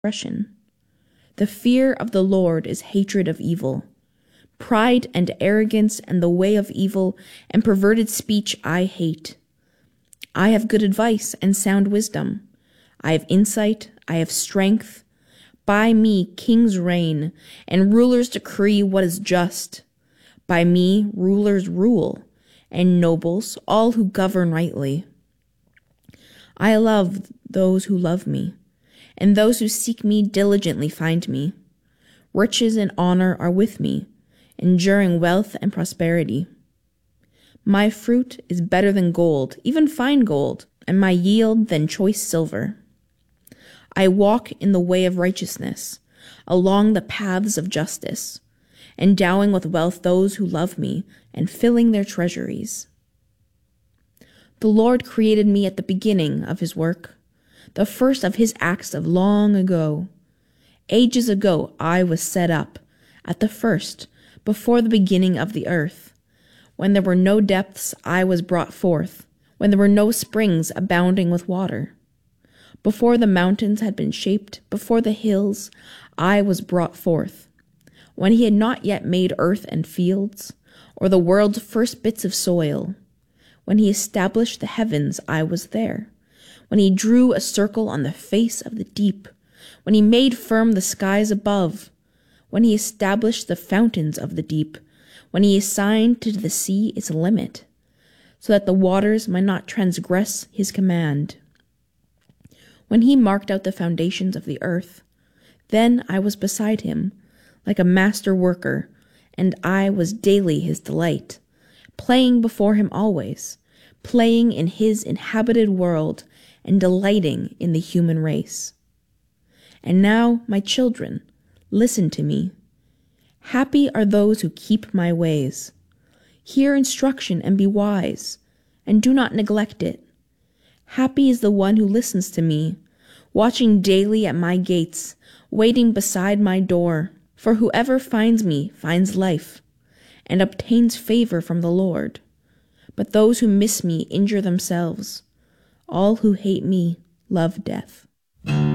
transgression. The fear of the Lord is hatred of evil. Pride and arrogance and the way of evil and perverted speech I hate. I have good advice and sound wisdom. I have insight, I have strength. By me kings reign, and rulers decree what is just. By me rulers rule, and nobles, all who govern rightly. I love those who love me, and those who seek me diligently find me. Riches and honor are with me, enduring wealth and prosperity. My fruit is better than gold, even fine gold, and my yield than choice silver. I walk in the way of righteousness, along the paths of justice, endowing with wealth those who love me, and filling their treasuries. The Lord created me at the beginning of his work, the first of his acts of long ago. Ages ago I was set up, at the first, before the beginning of the earth. When there were no depths, I was brought forth, when there were no springs abounding with water. Before the mountains had been shaped, before the hills, I was brought forth. When he had not yet made earth and fields, or the world's first bits of soil. When he established the heavens, I was there. When he drew a circle on the face of the deep. When he made firm the skies above. When he established the fountains of the deep. When he assigned to the sea its limit, so that the waters might not transgress his command. When he marked out the foundations of the earth, then I was beside him, like a master worker, and I was daily his delight, playing before him always, playing in his inhabited world, and delighting in the human race. And now, my children, listen to me. Happy are those who keep my ways. Hear instruction and be wise, and do not neglect it. Happy is the one who listens to me, watching daily at my gates, waiting beside my door. For whoever finds me finds life, and obtains favor from the Lord. But those who miss me injure themselves. All who hate me love death.